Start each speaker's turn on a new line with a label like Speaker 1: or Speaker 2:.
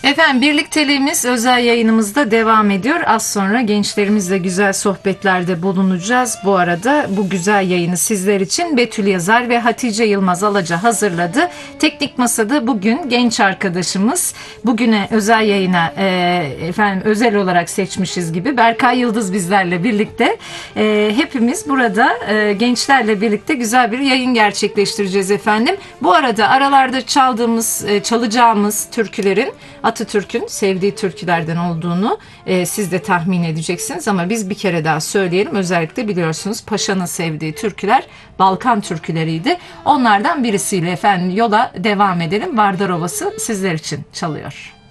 Speaker 1: Efendim birlikteliğimiz özel yayınımızda devam ediyor. Az sonra gençlerimizle güzel sohbetlerde bulunacağız. Bu arada bu güzel yayını sizler için Betül Yazar ve Hatice Yılmaz Alaca hazırladı. Teknik Masa'da bugün genç arkadaşımız, bugüne özel yayına efendim özel olarak seçmişiz gibi Berkay Yıldız bizlerle birlikte. Hepimiz burada gençlerle birlikte güzel bir yayın gerçekleştireceğiz efendim. Bu arada aralarda çalacağımız türkülerin Atatürk'ün sevdiği türkülerden olduğunu siz de tahmin edeceksiniz ama biz bir kere daha söyleyelim. Özellikle biliyorsunuz Paşa'nın sevdiği türküler Balkan türküleriydi. Onlardan birisiyle efendim yola devam edelim. Vardar Ovası sizler için çalıyor.